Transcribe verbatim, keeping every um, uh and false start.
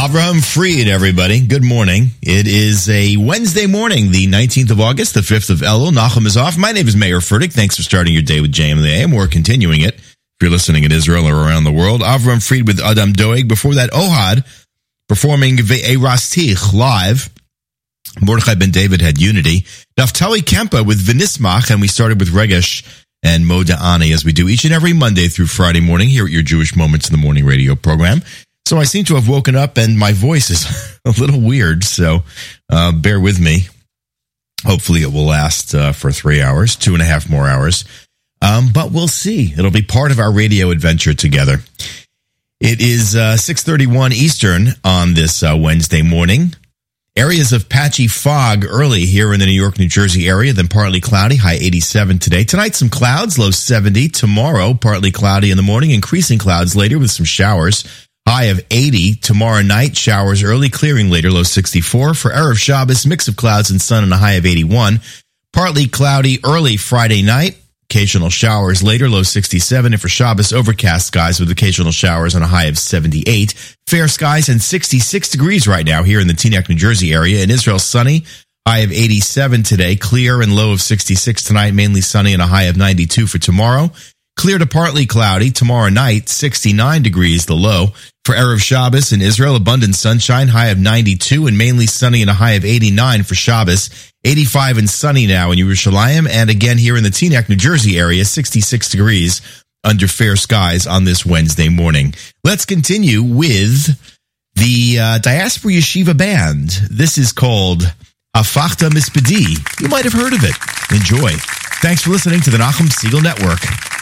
Avraham Fried, everybody. Good morning. It is a Wednesday morning, the nineteenth of August, the fifth of Elul. Nachum is off. My name is Meir Furtick. Thanks for starting your day with J M in the A M. We're continuing it. If you're listening in Israel or around the world, Avraham Fried with Adam Doeg. Before that, Ohad performing Ve'erastich live. Mordechai Ben David had Unity. Naftali Kempa with Vinismach, and we started with Regesh and Moda Ani, as we do each and every Monday through Friday morning here at your Jewish Moments in the Morning radio program. So I seem to have woken up and my voice is a little weird, so uh, bear with me. Hopefully it will last uh, for three hours, two and a half more hours. Um, but we'll see. It'll be part of our radio adventure together. It is uh, six thirty-one Eastern on this uh, Wednesday morning. Areas of patchy fog early here in the New York, New Jersey area, then partly cloudy, high eighty-seven today. Tonight, some clouds, low seventy. Tomorrow, partly cloudy in the morning, increasing clouds later with some showers. High of eighty. Tomorrow night, showers early, clearing later, low sixty-four. For Erev Shabbos, mix of clouds and sun and a high of eighty-one. Partly cloudy early Friday night. Occasional showers later, low sixty-seven. And for Shabbos, overcast skies with occasional showers on a high of seventy-eight. Fair skies and sixty-six degrees right now here in the Teaneck, New Jersey area. In Israel, sunny, high of eighty-seven today. Clear and low of sixty-six tonight, mainly sunny and a high of ninety-two for tomorrow. Clear to partly cloudy. Tomorrow night, sixty-nine degrees the low. For Erev Shabbos in Israel, abundant sunshine, high of ninety-two, and mainly sunny and a high of eighty-nine for Shabbos. eighty-five and sunny now in Yerushalayim, and again here in the Teaneck, New Jersey area, sixty-six degrees under fair skies on this Wednesday morning. Let's continue with the uh, Diaspora Yeshiva Band. This is called Hafachta Mispedi. You might have heard of it. Enjoy. Thanks for listening to the Nachum Segal Network.